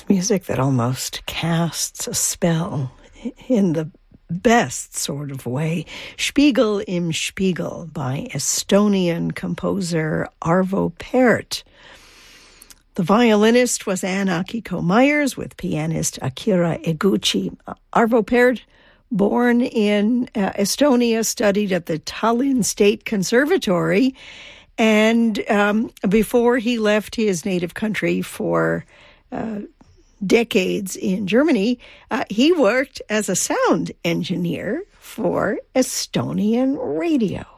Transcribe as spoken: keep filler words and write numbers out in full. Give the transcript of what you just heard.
Music that almost casts a spell in the best sort of way. Spiegel im Spiegel by Estonian composer Arvo Pärt. The violinist was Ann Akiko Myers with pianist Akira Eguchi. Arvo Pärt, born in uh, Estonia, studied at the Tallinn State Conservatory, and um, before he left his native country for uh, decades in Germany, uh, he worked as a sound engineer for Estonian radio.